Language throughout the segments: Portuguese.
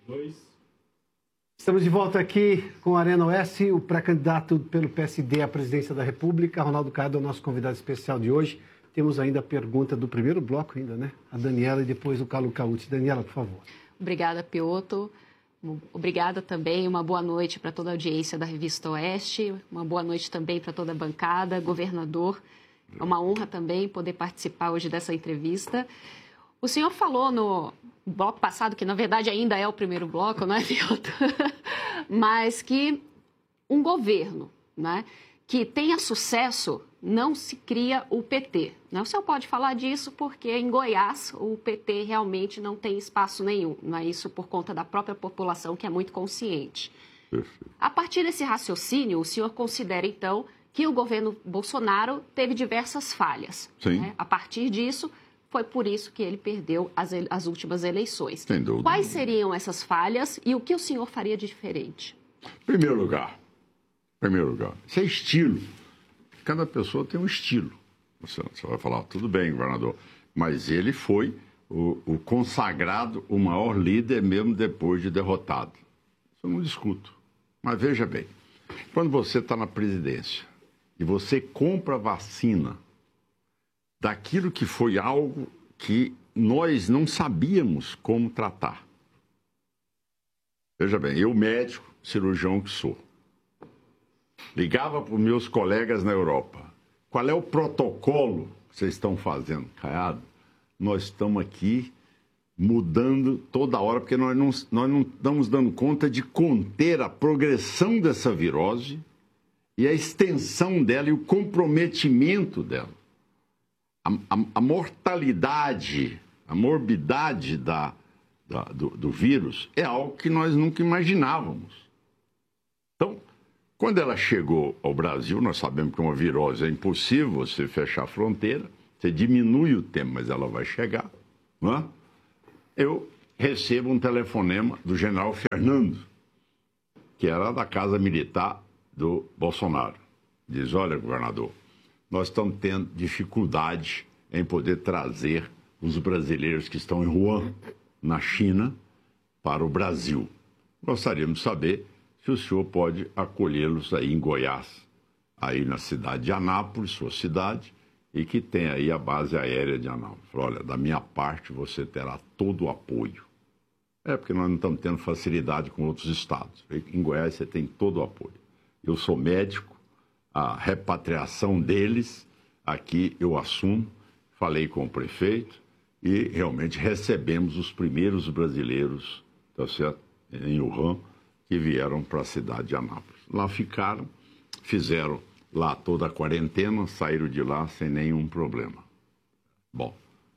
Estamos de volta aqui com a Arena Oeste, o pré-candidato pelo PSD à presidência da República, Ronaldo Caiado, é o nosso convidado especial de hoje. Temos ainda a pergunta do primeiro bloco ainda, né? A Daniela e depois o Carlo Cauti. Daniela, por favor. Obrigada, Piotr. Obrigada também, uma boa noite para toda a audiência da Revista Oeste, uma boa noite também para toda a bancada, governador. É uma honra também poder participar hoje dessa entrevista. O senhor falou no bloco passado, que na verdade ainda é o primeiro bloco, não é, Piotr? Mas que um governo, né, que tenha sucesso, não se cria o PT. O senhor pode falar disso porque em Goiás o PT realmente não tem espaço nenhum. Não é isso por conta da própria população que é muito consciente. Perfeito. A partir desse raciocínio, o senhor considera então que o governo Bolsonaro teve diversas falhas. Sim. Né? A partir disso, foi por isso que ele perdeu as últimas eleições. Sem dúvida. Quais seriam essas falhas e o que o senhor faria de diferente? Primeiro lugar, isso é estilo. Cada pessoa tem um estilo. Você vai falar, tudo bem, governador, mas ele foi o consagrado, o maior líder mesmo depois de derrotado. Isso eu não discuto. Mas veja bem, quando você está na presidência e você compra vacina daquilo que foi algo que nós não sabíamos como tratar. Veja bem, eu médico, cirurgião que sou, ligava para os meus colegas na Europa. Qual é o protocolo que vocês estão fazendo? Caiado, nós estamos aqui mudando toda hora, porque nós não estamos dando conta de conter a progressão dessa virose e a extensão dela e o comprometimento dela. A mortalidade, a morbidade do vírus é algo que nós nunca imaginávamos. Então, quando ela chegou ao Brasil, nós sabemos que uma virose é impossível você fechar a fronteira, você diminui o tempo, mas ela vai chegar. Não é? Eu recebo um telefonema do general Fernando, que era da Casa Militar do Bolsonaro. Diz, olha, governador, nós estamos tendo dificuldade em poder trazer os brasileiros que estão em Wuhan, na China, para o Brasil. Gostaríamos de saber se o senhor pode acolhê-los aí em Goiás, aí na cidade de Anápolis, sua cidade, e que tem aí a base aérea de Anápolis. Falei, olha, da minha parte você terá todo o apoio. É porque nós não estamos tendo facilidade com outros estados. Em Goiás você tem todo o apoio. Eu sou médico, a repatriação deles, aqui eu assumo, falei com o prefeito e realmente recebemos os primeiros brasileiros, tá certo, em Wuhan, que vieram para a cidade de Anápolis. Lá ficaram, fizeram lá toda a quarentena, saíram de lá sem nenhum problema. Bom,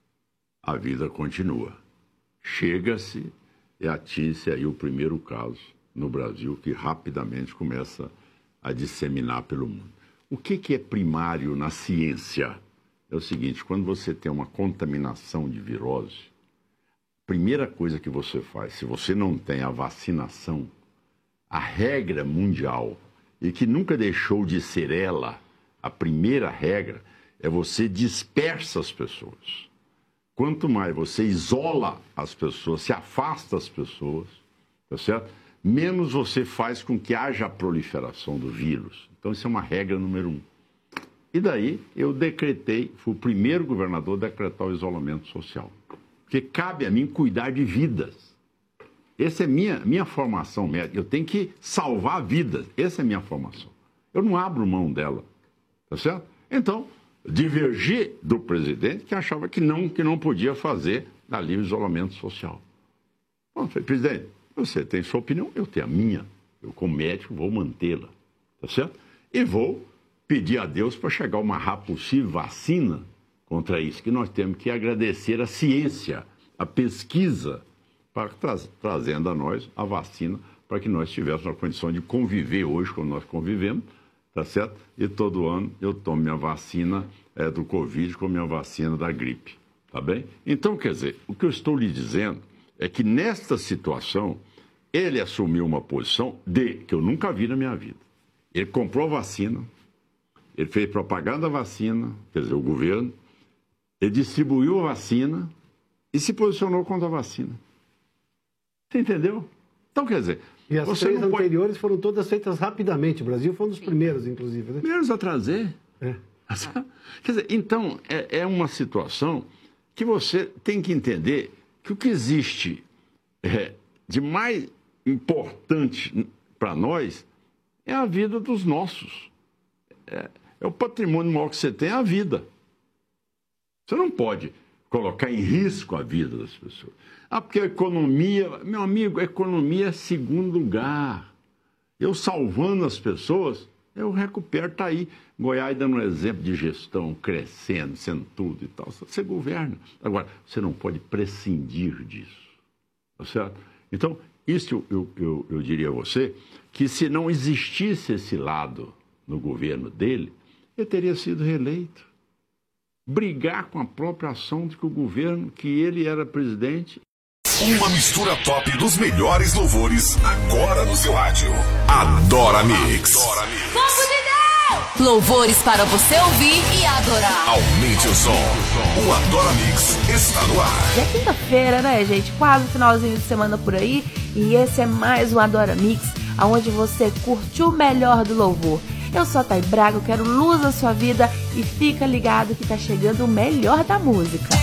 a vida continua. Chega-se e atinge aí o primeiro caso no Brasil, que rapidamente começa a disseminar pelo mundo. O que é primário na ciência? É o seguinte, quando você tem uma contaminação de virose, a primeira coisa que você faz, se você não tem a vacinação, a regra mundial, e que nunca deixou de ser ela, a primeira regra, é você dispersa as pessoas. Quanto mais você isola as pessoas, se afasta as pessoas, tá certo? Menos você faz com que haja a proliferação do vírus. Então, isso é uma regra número 1. E daí, eu decretei, fui o primeiro governador a decretar o isolamento social. Porque cabe a mim cuidar de vidas. Essa é minha formação médica. Eu tenho que salvar vidas. Essa é a minha formação. Eu não abro mão dela. Tá certo? Então, divergi do presidente que achava que não podia fazer ali o isolamento social. Bom, falei, presidente, você tem sua opinião, eu tenho a minha. Eu, como médico, vou mantê-la. Tá certo? E vou pedir a Deus para chegar o mais rápido possível vacina contra isso, que nós temos que agradecer a ciência, a pesquisa, para trazendo a nós a vacina, para que nós tivéssemos a condição de conviver hoje como nós convivemos, tá certo? E todo ano eu tomo minha vacina do Covid com minha vacina da gripe, tá bem? Então, quer dizer, o que eu estou lhe dizendo é que nesta situação, ele assumiu uma posição que eu nunca vi na minha vida. Ele comprou a vacina, ele fez propaganda da vacina, quer dizer, o governo, ele distribuiu a vacina e se posicionou contra a vacina. Você entendeu? Então, quer dizer... E as três anteriores foram todas feitas rapidamente. O Brasil foi um dos primeiros, inclusive. Né? Primeiros a trazer. Quer dizer, então, é uma situação que você tem que entender que o que existe de mais importante para nós é a vida dos nossos. É o patrimônio maior que você tem, é a vida. Você não pode colocar em risco a vida das pessoas. Porque a economia... Meu amigo, a economia é segundo lugar. Eu salvando as pessoas, eu recupero, está aí. Goiás dando um exemplo de gestão, crescendo, sendo tudo e tal. Você governa. Agora, você não pode prescindir disso. Tá certo? Então, isso eu diria a você, que se não existisse esse lado no governo dele, ele teria sido reeleito. Brigar com a própria ação de que o governo, que ele era presidente. Uma mistura top dos melhores louvores agora no seu rádio. Adora Mix. Louvores para você ouvir e adorar. Aumente o som. O Adora Mix está no ar. Já é quinta-feira, né, gente? Quase finalzinho de semana por aí. E esse é mais um Adora Mix, onde você curte o melhor do louvor. Eu sou a Thay Braga, eu quero luz na sua vida e fica ligado que tá chegando o melhor da música.